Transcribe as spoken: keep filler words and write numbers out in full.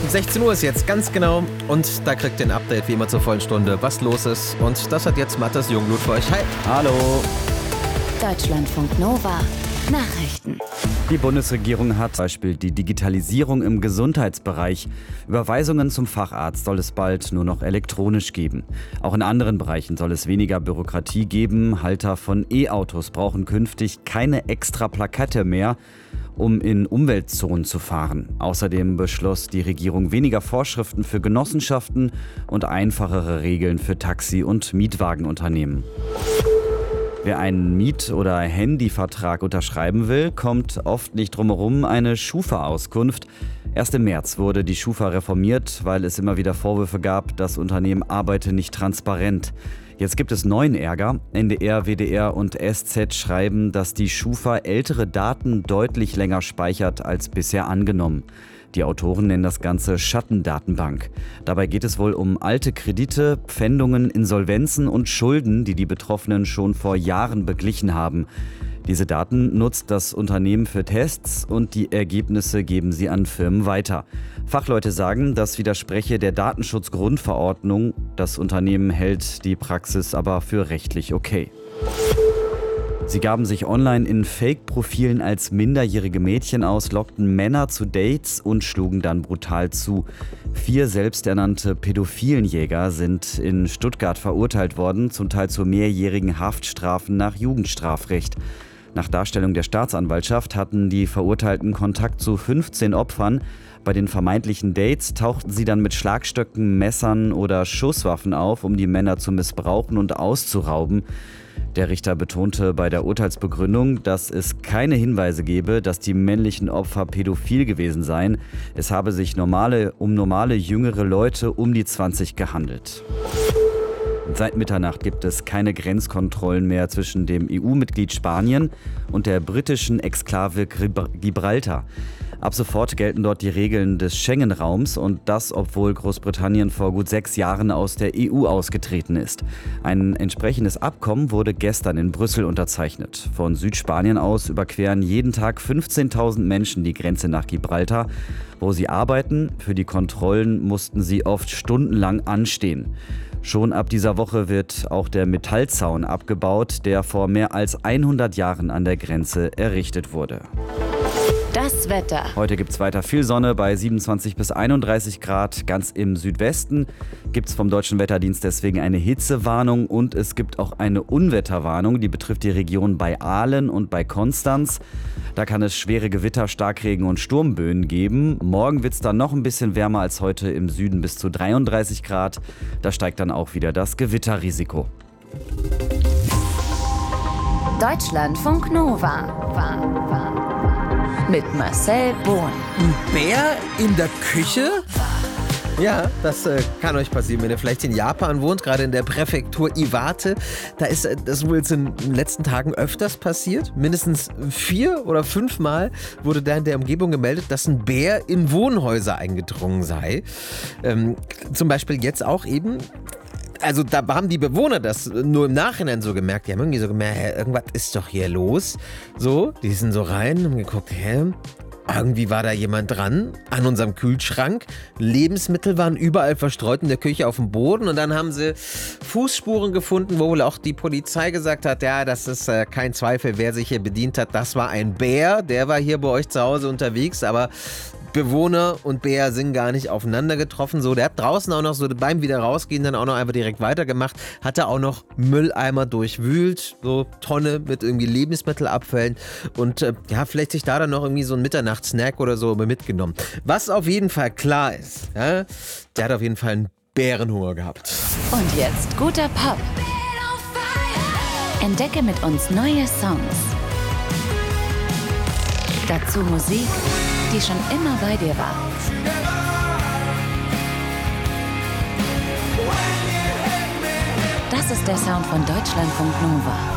sechzehn Uhr ist jetzt ganz genau und da kriegt ihr ein Update wie immer zur vollen Stunde, was los ist. Und das hat jetzt Mathis Jungblut für euch. Hi. Hallo. Deutschlandfunk Nova. Nachrichten. Die Bundesregierung hat zum Beispiel die Digitalisierung im Gesundheitsbereich. Überweisungen zum Facharzt soll es bald nur noch elektronisch geben. Auch in anderen Bereichen soll es weniger Bürokratie geben. Halter von E-Autos brauchen künftig keine extra Plakette mehr, um in Umweltzonen zu fahren. Außerdem beschloss die Regierung weniger Vorschriften für Genossenschaften und einfachere Regeln für Taxi- und Mietwagenunternehmen. Wer einen Miet- oder Handyvertrag unterschreiben will, kommt oft nicht drum herum, eine Schufa-Auskunft. Erst im März wurde die Schufa reformiert, weil es immer wieder Vorwürfe gab, das Unternehmen arbeite nicht transparent. Jetzt gibt es neuen Ärger. N D R, W D R und S Z schreiben, dass die Schufa ältere Daten deutlich länger speichert als bisher angenommen. Die Autoren nennen das Ganze Schattendatenbank. Dabei geht es wohl um alte Kredite, Pfändungen, Insolvenzen und Schulden, die die Betroffenen schon vor Jahren beglichen haben. Diese Daten nutzt das Unternehmen für Tests und die Ergebnisse geben sie an Firmen weiter. Fachleute sagen, das widerspreche der Datenschutzgrundverordnung. Das Unternehmen hält die Praxis aber für rechtlich okay. Sie gaben sich online in Fake-Profilen als minderjährige Mädchen aus, lockten Männer zu Dates und schlugen dann brutal zu. Vier selbsternannte Pädophilenjäger sind in Stuttgart verurteilt worden, zum Teil zu mehrjährigen Haftstrafen nach Jugendstrafrecht. Nach Darstellung der Staatsanwaltschaft hatten die Verurteilten Kontakt zu fünfzehn Opfern. Bei den vermeintlichen Dates tauchten sie dann mit Schlagstöcken, Messern oder Schusswaffen auf, um die Männer zu missbrauchen und auszurauben. Der Richter betonte bei der Urteilsbegründung, dass es keine Hinweise gebe, dass die männlichen Opfer pädophil gewesen seien. Es habe sich normale, um normale jüngere Leute um die zwanzig gehandelt. Seit Mitternacht gibt es keine Grenzkontrollen mehr zwischen dem E U-Mitglied Spanien und der britischen Exklave Gibraltar. Ab sofort gelten dort die Regeln des Schengen-Raums und das, obwohl Großbritannien vor gut sechs Jahren aus der E U ausgetreten ist. Ein entsprechendes Abkommen wurde gestern in Brüssel unterzeichnet. Von Südspanien aus überqueren jeden Tag fünfzehntausend Menschen die Grenze nach Gibraltar, wo sie arbeiten. Für die Kontrollen mussten sie oft stundenlang anstehen. Schon ab dieser Woche wird auch der Metallzaun abgebaut, der vor mehr als hundert Jahren an der Grenze errichtet wurde. Das Wetter. Heute gibt es weiter viel Sonne bei siebenundzwanzig bis einunddreißig Grad. Ganz im Südwesten gibt es vom Deutschen Wetterdienst deswegen eine Hitzewarnung und es gibt auch eine Unwetterwarnung, die betrifft die Region bei Aalen und bei Konstanz. Da kann es schwere Gewitter, Starkregen und Sturmböen geben. Morgen wird es dann noch ein bisschen wärmer als heute, im Süden bis zu dreiunddreißig Grad. Da steigt dann auch wieder das Gewitterrisiko. Deutschlandfunk Nova. War, war. Mit Marcel Bohn. Ein Bär in der Küche? Ja, das äh, kann euch passieren, wenn ihr vielleicht in Japan wohnt, gerade in der Präfektur Iwate. Da ist äh, das wohl jetzt in den letzten Tagen öfters passiert. Mindestens vier oder fünf Mal wurde da in der Umgebung gemeldet, dass ein Bär in Wohnhäuser eingedrungen sei. Ähm, zum Beispiel jetzt auch eben. Also da haben die Bewohner das nur im Nachhinein so gemerkt. Die haben irgendwie so gemerkt, hä, irgendwas ist doch hier los. So, die sind so rein, haben geguckt, hä, irgendwie war da jemand dran an unserem Kühlschrank. Lebensmittel waren überall verstreut in der Küche auf dem Boden. Und dann haben sie Fußspuren gefunden, wo wohl auch die Polizei gesagt hat, ja, das ist äh, kein Zweifel, wer sich hier bedient hat. Das war ein Bär, der war hier bei euch zu Hause unterwegs, aber Bewohner und Bär sind gar nicht aufeinander getroffen. So, der hat draußen auch noch so beim wieder rausgehen dann auch noch einfach direkt weitergemacht. Hatte auch noch Mülleimer durchwühlt, so Tonne mit irgendwie Lebensmittelabfällen und äh, ja, vielleicht sich da dann noch irgendwie so ein Mitternachtssnack oder so mitgenommen. Was auf jeden Fall klar ist, ja, der hat auf jeden Fall einen Bärenhunger gehabt. Und jetzt guter Pop. Entdecke mit uns neue Songs. Dazu Musik, die schon immer bei dir war. Das ist der Sound von Deutschlandfunk Nova.